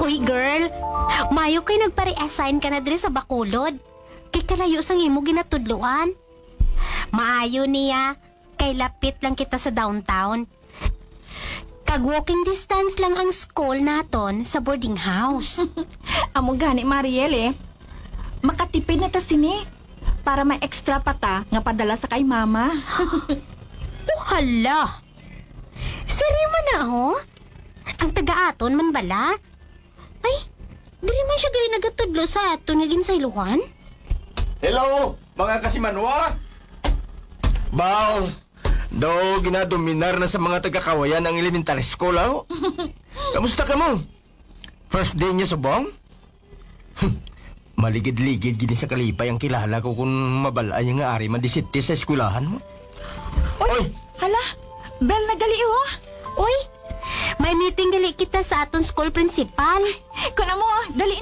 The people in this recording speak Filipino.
Uy, girl. Mayo kay nagpare-assign ka na diri sa Bacolod. Kay kalayo sang imo ginatudluan. Maayo niya. Kay lapit lang kita sa downtown. Kag walking distance lang ang school naton sa boarding house. Amo gani, Mariel eh. Makatipid na ta sini. Para may extra pa ta nga padala sa kay mama. Hala! Sari mo na, oh? Ang taga-aton man bala? Ay, dili man siya gali nagatudlo sa aton nga ginsaylohan? Hello, mga kasimanwa! Baw, daw ginadominar na sa mga taga-kawayan ang elementary school, oh. Kamusta ka mo? First day niyo sa bong? Maligid-ligid gini sa kalipay ang kilala ko kung mabalay nga ari mandisiti sa eskulahan mo. Oy! Hala, bel na gali Uy, may meeting gali kita sa aton school principal. Kuna mo, dali